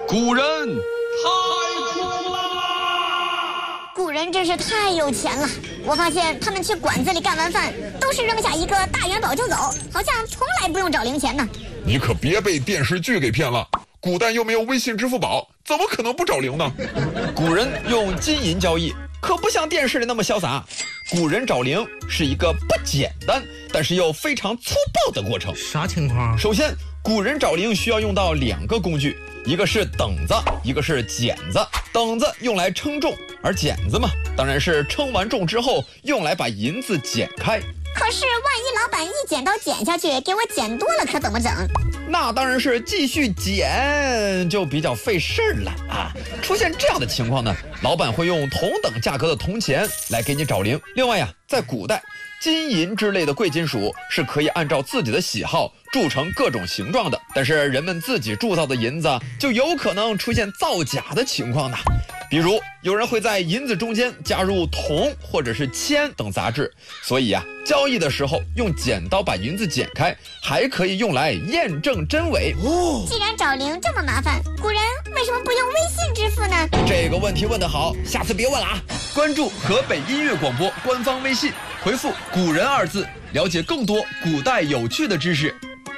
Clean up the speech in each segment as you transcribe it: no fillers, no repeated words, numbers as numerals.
古人太酷了！ 古人真是太有钱了。我发现他们去馆子里干完饭，都是扔下一个大元宝就走，好像从来不用找零钱呢。 你可别被电视剧给骗了，古代又没有微信、支付宝，怎么可能不找零呢？ 古人用金银交易，可不像电视里那么潇洒。古人找零是一个不简单，但是又非常粗暴的过程。 啥情况？ 首先，古人找零需要用到2个工具，一个是等子，一个是剪子。等子用来称重，而剪子嘛，当然是称完重之后用来把银子剪开。 可是万一老板一剪刀剪下去，给我剪多了，可怎么整？ 那当然是继续剪，就比较费事儿了啊！出现这样的情况呢，老板会用同等价格的铜钱来给你找零。另外呀，在古代，金银之类的贵金属是可以按照自己的喜好铸成各种形状的，但是人们自己铸造的银子就有可能出现造假的情况呢。比如有人会在银子中间加入铜或者是铅等杂质，所以交易的时候用剪刀把银子剪开，还可以用来验证真伪。 既然找零这么麻烦，古人为什么不用微信支付呢？ 这个问题问得好，下次别问了啊！关注河北音乐广播官方微信，回复“古人”2字，了解更多古代有趣的知识。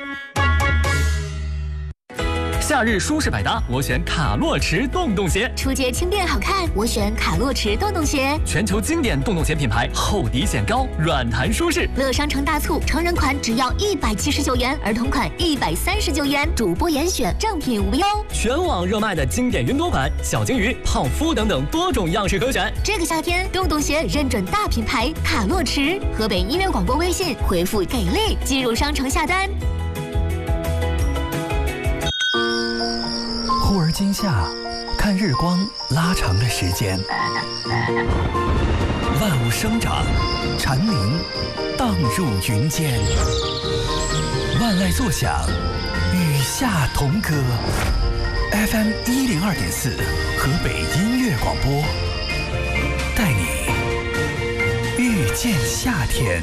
夏日舒适百搭，我选卡洛驰洞洞鞋。 出街轻便好看，我选卡洛驰洞洞鞋。 全球经典洞洞鞋品牌，厚底显高，软弹舒适。 乐商城大促，成人款只要179元，儿童款139元，主播严选，正品无忧。 全网热卖的经典云朵款、小金鱼、泡芙等等多种样式可选。 这个夏天，洞洞鞋认准大品牌卡洛驰。河北音乐广播微信回复给力，进入商城下单。 忽而今夏，看日光拉长了时间，万物生长，蝉鸣荡入云间，万籁作响，与夏同歌。FM 102.4，河北音乐广播，带你遇见夏天。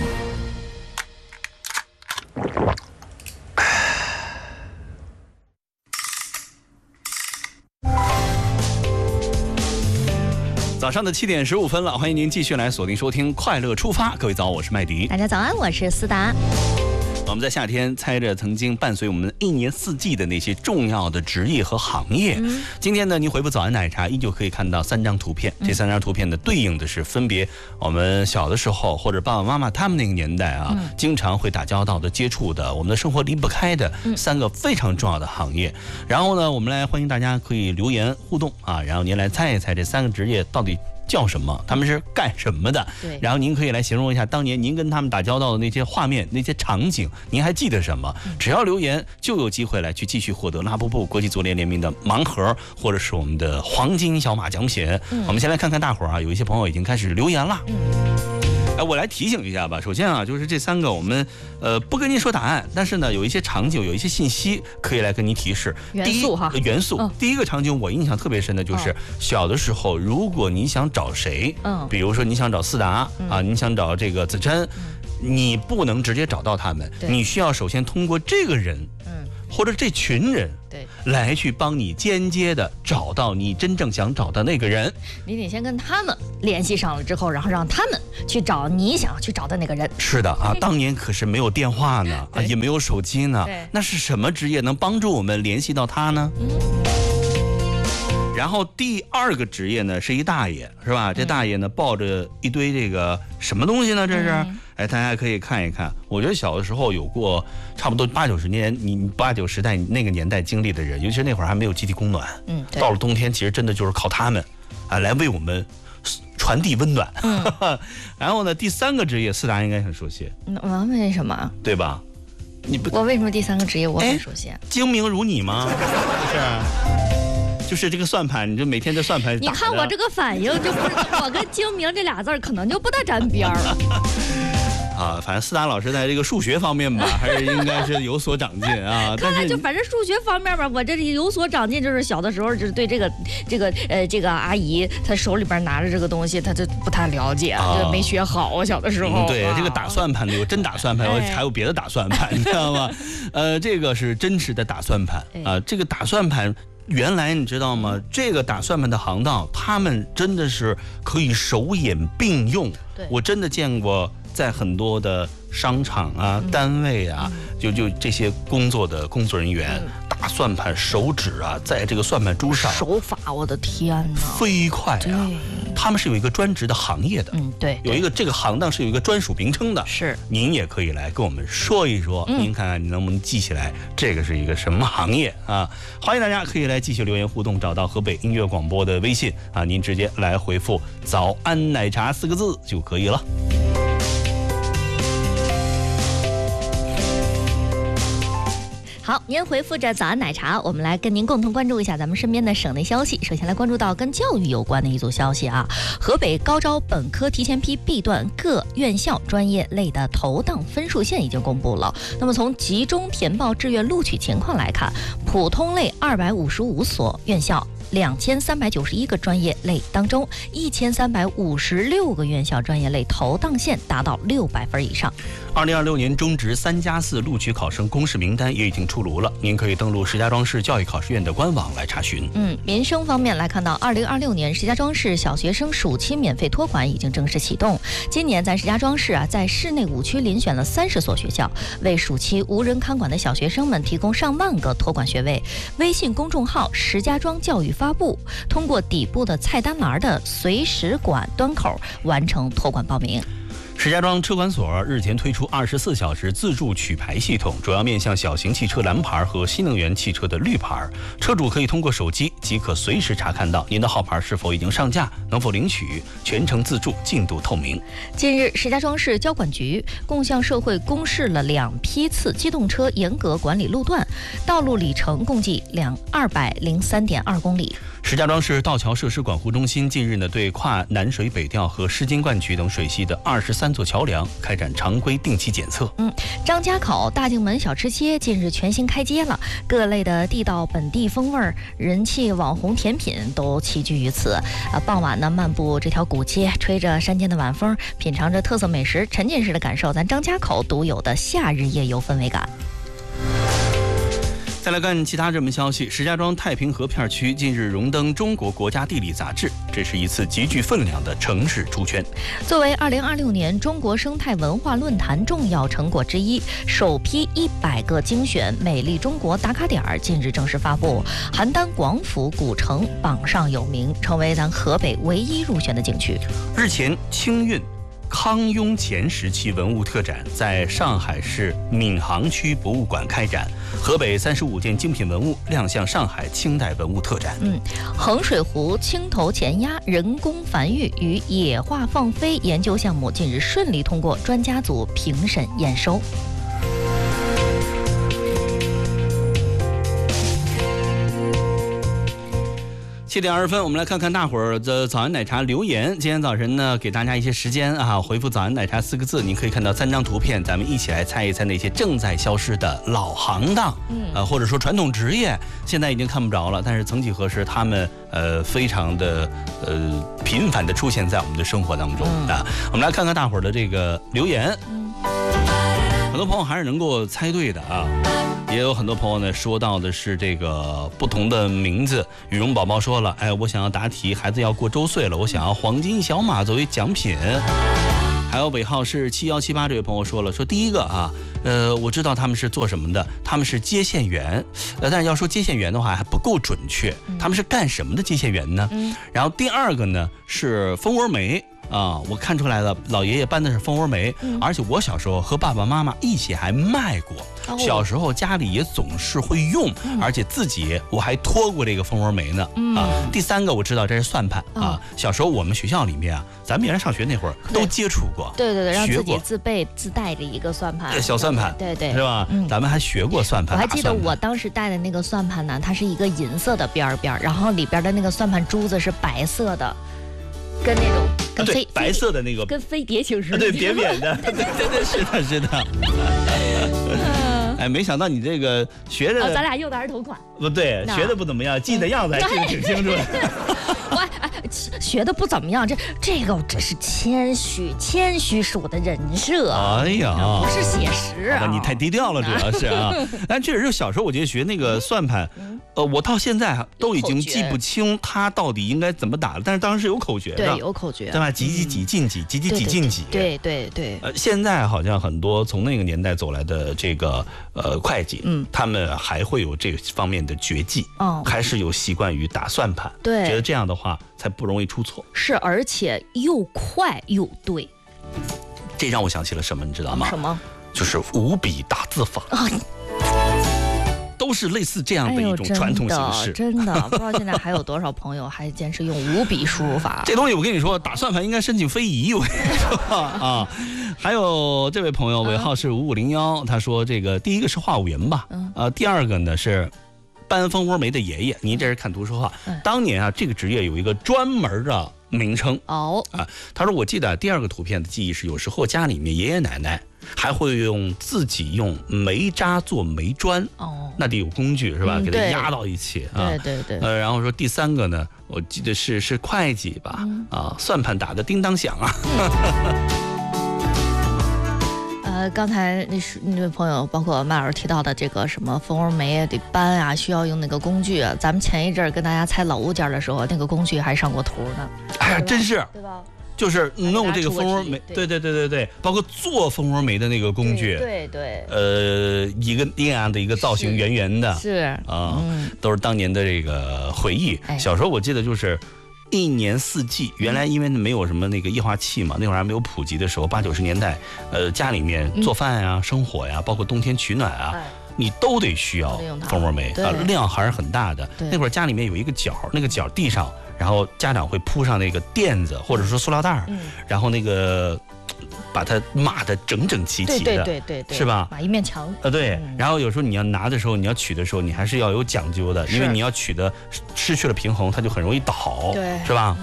早上的7点15分了，欢迎您继续来锁定收听《快乐出发》。各位早，我是麦迪。 大家早安，我是思达。 我们在夏天猜着曾经伴随我们一年四季的那些重要的职业和行业。今天呢，您回复早安奶茶，依旧可以看到3张图片。这3张图片呢，对应的是分别我们小的时候或者爸爸妈妈他们那个年代经常会打交道的、接触的，我们的生活离不开的3个非常重要的行业。然后呢，我们来欢迎大家可以留言互动然后您来猜一猜这3个职业到底叫什么，他们是干什么的？对，然后您可以来形容一下当年您跟他们打交道的那些画面、那些场景，您还记得什么？只要留言就有机会来去继续获得拉布布国际足联联名的盲盒，或者是我们的黄金小马奖品。我们先来看看大伙儿有一些朋友已经开始留言了。我来提醒一下吧。首先就是这3个我们不跟您说答案，但是呢有一些场景有一些信息可以来跟您提示。元素第一个场景我印象特别深的就是小的时候，如果你想找谁，比如说你想找思达你想找这个子琛，你不能直接找到他们，你需要首先通过这个人或者这群人来去帮你间接的找到你真正想找的那个人。 你得先跟他们联系上了之后，然后让他们去找你想要去找的那个人。 是的当年可是没有电话呢也没有手机呢，那是什么职业能帮助我们联系到他呢？然后第2个职业呢是一大爷，是吧？这大爷呢抱着一堆这个什么东西呢？这是大家可以看一看。我觉得小的时候有过差不多80、90年，你80、90代那个年代经历的人，尤其是那会儿还没有集体供暖，到了冬天其实真的就是靠他们来为我们传递温暖。然后呢，第3个职业思达应该很熟悉。 我为什么？ 对吧？ 我为什么第3个职业我很熟悉？ 精明如你吗？就是这个算盘，你就每天在算盘。 你看我这个反应，就不是我跟精明这俩字可能就不大沾边了。 反正思达老师在这个数学方面吧，还是应该是有所长进看来就反正数学方面吧，我这里有所长进，就是小的时候就是对这个阿姨，她手里边拿着这个东西，她就不太了解，就没学好。小的时候， 对这个打算盘的有真打算盘，还有别的打算盘，你知道吗？这个是真实的打算盘这个打算盘。 原来你知道吗？这个打算盘的行当，他们真的是可以手眼并用。我真的见过在很多的商场啊、单位啊，就这些工作的工作人员打算盘，手指啊，在这个算盘珠上， 手法，我的天哪， 飞快啊！他们是有一个专职的行业的， 对， 有一个这个行当是有一个专属名称的。 是， 您也可以来跟我们说一说，您看看你能不能记起来这个是一个什么行业啊？欢迎大家可以来继续留言互动，找到河北音乐广播的微信啊，您直接来回复“早安奶茶”4个字就可以了。 好，您回复着早安奶茶，我们来跟您共同关注一下咱们身边的省内消息。首先来关注到跟教育有关的一组消息啊，河北高招本科提前批 B 段各院校专业类的投档分数线已经公布了。那么从集中填报志愿录取情况来看，普通类255所院校，2391个专业类当中，1356个院校专业类投档线达到600分以上。 2026年中职3+4录取考生公示名单也已经出炉了，您可以登录石家庄市教育考试院的官网来查询。 民生方面来看到，2026年石家庄市小学生暑期免费托管已经正式启动。今年咱石家庄市啊，在市内5区遴选了30所学校，为暑期无人看管的小学生们提供上万个托管学位。微信公众号石家庄教育发布，通过底部的菜单栏的随时管端口完成托管报名。 石家庄车管所日前推出24小时自助取牌系统，主要面向小型汽车蓝牌和新能源汽车的绿牌。车主可以通过手机即可随时查看到您的号牌是否已经上架，能否领取，全程自助，进度透明。 近日，石家庄市交管局共向社会公示了2批次机动车严格管理路段，道路里程共计203.2公里。 石家庄市道桥设施管护中心近日呢，对跨南水北调和诗金灌渠等水系的23座桥梁开展常规定期检测。 张家口大径门小吃街近日全新开街了，各类的地道本地风味、人气网红甜品都齐聚于此。傍晚呢，漫步这条古街，吹着山间的晚风，品尝着特色美食，沉浸式的感受咱张家口独有的夏日夜游氛围感。 再来看其他热门消息，石家庄太平河片区近日荣登中国国家地理杂志，这是一次极具分量的城市出圈。 作为2026年中国生态文化论坛重要成果之一，首批100个精选美丽中国打卡点近日正式发布，邯郸广府古城榜上有名，成为咱河北唯一入选的景区。 日前，清运康雍乾时期文物特展在上海市闵行区博物馆开展，河北35件精品文物亮相上海清代文物特展。 衡水湖青头潜鸭人工繁育与野化放飞研究项目近日顺利通过专家组评审验收。 7点20分，我们来看看大伙儿的早安奶茶留言。今天早晨呢，给大家一些时间啊，回复早安奶茶4个字，您可以看到3张图片，咱们一起来猜一猜那些正在消失的老行当，或者说传统职业，现在已经看不着了，但是曾几何时，他们非常的频繁的出现在我们的生活当中啊。我们来看看大伙儿的这个留言，很多朋友还是能够猜对的啊。也有很多朋友呢说到的是这个不同的名字。羽绒宝宝说了，我想要答题，孩子要过周岁了，我想要黄金小马作为奖品。还有尾号是7178这位朋友说了，说第一个啊，我知道他们是做什么的，他们是接线员，但是要说接线员的话还不够准确，他们是干什么的接线员呢？然后第二个呢是蜂窝煤。我看出来了，老爷爷搬的是蜂窝煤，而且我小时候和爸爸妈妈一起还卖过，小时候家里也总是会用，而且自己我还拖过这个蜂窝煤呢。第三个我知道这是算盘啊，小时候我们学校里面啊，咱们原来上学那会儿都接触过， 对，让自己自备自带着一个算盘， 小算盘， 对， 是吧？咱们还学过算盘。 我还记得我当时带的那个算盘呢，它是一个银色的边，然后里边的那个算盘珠子是白色的，跟那种。 对，白色的那个跟飞碟形似的， 对，扁扁的，对，是的。没想到你这个学的， 咱俩用的还是同款。 不对，学的不怎么样，记的样子还记得挺清楚的。 学的不怎么样，这个只是谦虚，谦虚是我的人设， 哎呀， 不是写实啊。 你太低调了，主要是啊。但确实，就小时候我觉得学那个算盘，我到现在都已经记不清它到底应该怎么打了，但是当时是有口诀的， 对，有口诀， 对吧？几几几进几，几几几进几。 对对对。 现在好像很多从那个年代走来的这个会计，他们还会有这个方面的绝技，还是有习惯于打算盘， 对， 觉得这样的话才不容易出错。 是，而且又快又对。 这让我想起了什么，你知道吗？ 什么？ 就是五笔打字法。都是类似这样的一种传统形式， 真的不知道现在还有多少朋友还坚持用五笔输入法。 这东西我跟你说，打算盘应该申请非遗，我跟你说啊。还有这位朋友尾号是5501，他说这个第一个是话务员吧，第二个呢是搬蜂窝煤的爷爷。您这是看图说话。当年啊，这个职业有一个专门的名称他说我记得第二个图片的记忆是，有时候家里面爷爷奶奶还会自己用煤渣做煤砖，那得有工具是吧？给它压到一起啊。 对对对。 然后说第三个呢，我记得是会计吧，算盘打得叮当响啊。 刚才那位朋友，包括麦老师提到的这个什么蜂窝煤得搬啊，需要用那个工具啊。咱们前一阵跟大家猜老物件的时候，那个工具还上过图呢。 哎呀，真是， 对吧？ 就是弄这个蜂窝煤，对，包括做蜂窝煤的那个工具， 对， 一个那样的一个造型，圆圆的， 是都是当年的这个回忆。小时候我记得就是一年四季，原来因为没有什么那个液化气嘛，那会儿还没有普及的时候，80、90年代，家里面做饭呀、生火呀，包括冬天取暖啊。你都得需要蜂窝煤量还是很大的。那会儿家里面有一个角，那个角地上，然后家长会铺上那个垫子或者说塑料袋，然后那个把它码得整整齐齐的， 对， 是吧？ 码一面墙。 对。然后有时候你要拿的时候，你要取的时候，你还是要有讲究的，因为你要取的失去了平衡，它就很容易倒， 对， 是吧？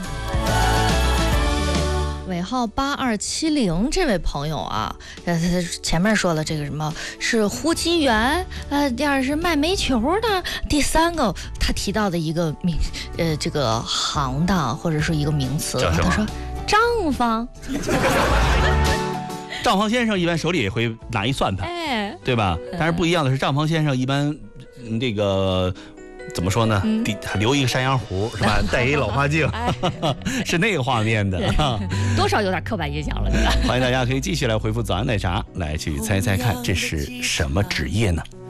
尾号8270这位朋友啊，前面说了这个什么是呼机员，第二是卖煤球的，第三个他提到的一个这个行当或者说一个名词，他说账房。 账房先生一般手里也会拿一算盘，对吧？但是不一样的是，账房先生一般这个。怎么说呢？留一个山羊胡是吧？戴一老花镜，是那个画面的， 多少有点刻板印象了。 欢迎大家可以继续来回复早安奶茶，来去猜猜看这是什么职业呢？